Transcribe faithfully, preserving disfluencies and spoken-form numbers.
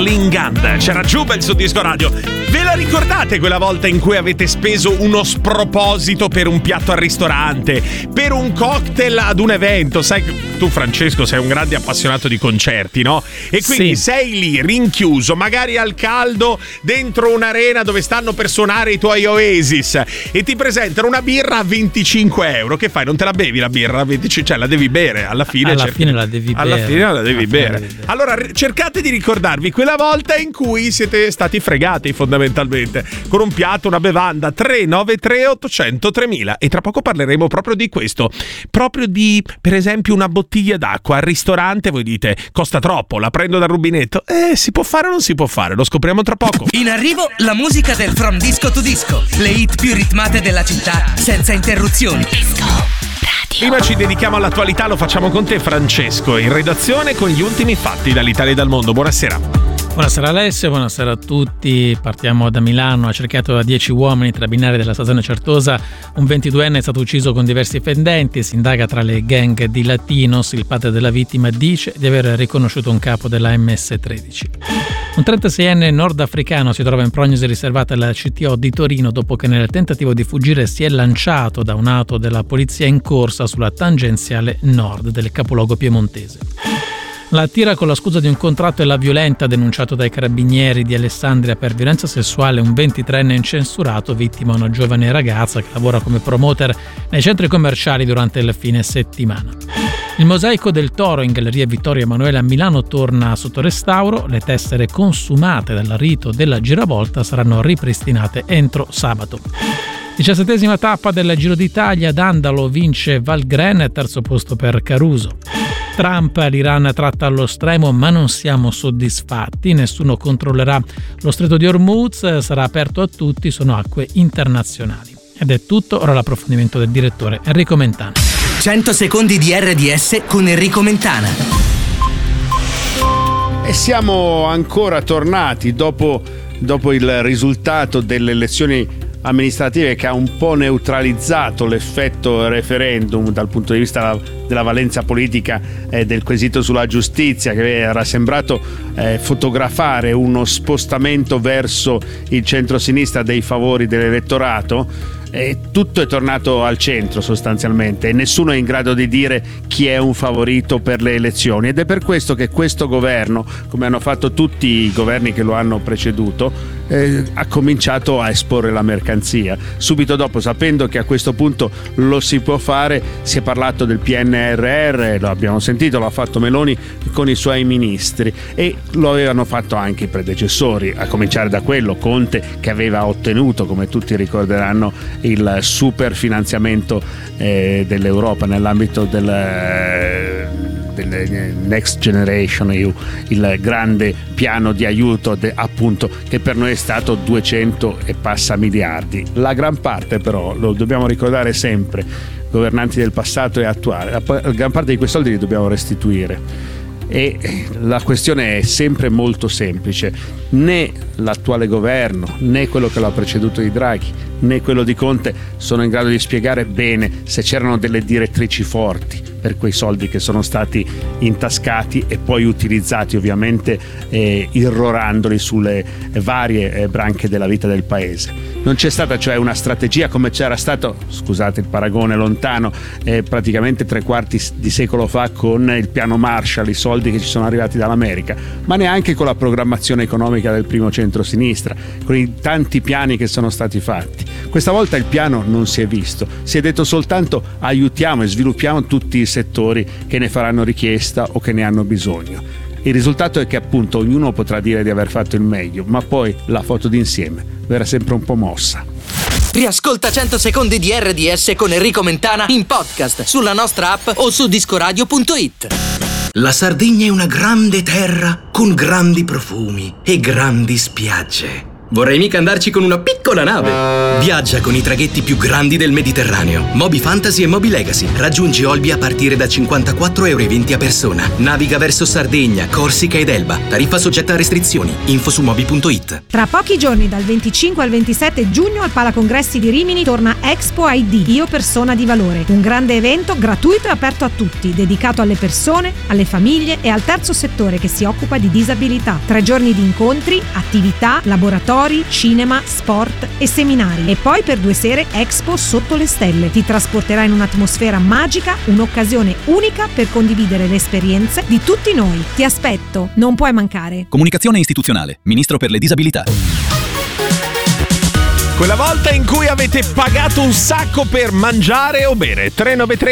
Klingand. C'era Jubel su Disco Radio. Ve la ricordate quella volta in cui avete speso uno sproposito per un piatto al ristorante, per un cocktail ad un evento? Sai, tu Francesco sei un grande appassionato di concerti, no? E quindi sì, sei lì rinchiuso, magari al caldo, dentro un'arena dove stanno per suonare i tuoi Oasis, e ti presentano una birra a venticinque euro. Che fai? Non te la bevi la birra a venticinque? Cioè la devi bere alla fine. Alla cerchi... fine la devi alla bere. Fine la devi alla bere. Fine devi bere. Allora cercate di ricordarvi quella volta in cui siete stati fregati fondamentalmente con un piatto, una bevanda. Tre nove tre otto zero zero tremila. E tra poco parleremo proprio di questo, proprio di, per esempio, una bottiglia d'acqua al ristorante. Voi dite costa troppo, la prendo dal rubinetto. Eh, si può fare o non si può fare? Lo scopriamo tra poco. In arrivo la musica del From Disco to Disco, le hit più ritmate della città senza interruzioni. Prima ci dedichiamo all'attualità, lo facciamo con te Francesco, in redazione con gli ultimi fatti dall'Italia e dal mondo. Buonasera. Buonasera Alessio, buonasera a tutti. Partiamo da Milano. Ha cercato da dieci uomini tra i binari della stazione Certosa. Un ventiduenne è stato ucciso con diversi fendenti. Si indaga tra le gang di Latinos. Il padre della vittima dice di aver riconosciuto un capo della emme esse tredici. Un trentaseienne nordafricano si trova in prognosi riservata alla ci ti o di Torino dopo che nel tentativo di fuggire si è lanciato da un'auto della polizia in corsa sulla tangenziale nord del capoluogo piemontese. La attira con la scusa di un contratto e la violenta, denunciato dai carabinieri di Alessandria per violenza sessuale un ventitreenne incensurato, vittima una giovane ragazza che lavora come promoter nei centri commerciali durante il fine settimana. Il mosaico del Toro in Galleria Vittorio Emanuele a Milano torna sotto restauro. Le tessere consumate dal rito della giravolta saranno ripristinate entro sabato. Diciassettesima tappa del Giro d'Italia, Dandalo vince Valgren, terzo posto per Caruso. Trump, l'Iran tratta allo stremo ma non siamo soddisfatti, nessuno controllerà lo stretto di Hormuz, sarà aperto a tutti, sono acque internazionali. Ed è tutto, ora l'approfondimento del direttore Enrico Mentana. cento secondi di erre di esse con Enrico Mentana. E siamo ancora tornati dopo, dopo il risultato delle elezioni amministrative che ha un po' neutralizzato l'effetto referendum dal punto di vista della valenza politica e del quesito sulla giustizia, che era sembrato eh, fotografare uno spostamento verso il centro-sinistra dei favori dell'elettorato. E tutto è tornato al centro sostanzialmente e nessuno è in grado di dire chi è un favorito per le elezioni, ed è per questo che questo governo, come hanno fatto tutti i governi che lo hanno preceduto, eh, ha cominciato a esporre la mercanzia. Subito dopo, sapendo che a questo punto lo si può fare, si è parlato del P N R R, lo abbiamo sentito, lo ha fatto Meloni con i suoi ministri e lo avevano fatto anche i predecessori, a cominciare da quello Conte, che aveva ottenuto, come tutti ricorderanno, il super finanziamento eh, dell'Europa nell'ambito del, del Next Generation E U, il grande piano di aiuto de, appunto, che per noi è stato duecento e passa miliardi. La gran parte però, lo dobbiamo ricordare sempre, governanti del passato e attuale, la, la gran parte di quei soldi li dobbiamo restituire. E la questione è sempre molto semplice: né l'attuale governo, né quello che l'ha preceduto di Draghi, né quello di Conte sono in grado di spiegare bene se c'erano delle direttrici forti per quei soldi che sono stati intascati e poi utilizzati ovviamente eh, irrorandoli sulle varie eh, branche della vita del paese. Non c'è stata cioè una strategia come c'era stato, scusate il paragone lontano, eh, praticamente tre quarti di secolo fa con il piano Marshall, i soldi che ci sono arrivati dall'America, ma neanche con la programmazione economica del primo centro-sinistra, con i tanti piani che sono stati fatti. Questa volta il piano non si è visto, si è detto soltanto aiutiamo e sviluppiamo tutti i settori che ne faranno richiesta o che ne hanno bisogno. Il risultato è che appunto ognuno potrà dire di aver fatto il meglio, ma poi la foto d'insieme verrà sempre un po' mossa. Riascolta cento secondi di erre di esse con Enrico Mentana in podcast sulla nostra app o su discoradio punto it. La Sardegna è una grande terra con grandi profumi e grandi spiagge. vorrei mica andarci con una piccola nave. Viaggia con i traghetti più grandi del Mediterraneo. Moby Fantasy e Moby Legacy. Raggiungi Olbia a partire da cinquantaquattro euro e venti a persona. Naviga verso Sardegna, Corsica ed Elba. Tariffa soggetta a restrizioni. Info su moby punto it. Tra pochi giorni, dal venticinque al ventisette giugno, al Palacongressi di Rimini torna Expo I D, Io Persona di Valore. Un grande evento gratuito e aperto a tutti, dedicato alle persone, alle famiglie e al terzo settore che si occupa di disabilità. Tre giorni di incontri, attività, laboratori, cinema, sport e seminari. E poi per due sere Expo sotto le stelle. Ti trasporterà in un'atmosfera magica, un'occasione unica per condividere le esperienze di tutti noi. Ti aspetto, non puoi mancare. Comunicazione istituzionale, Ministro per le disabilità. Quella volta in cui avete pagato un sacco per mangiare o bere. tre nove tre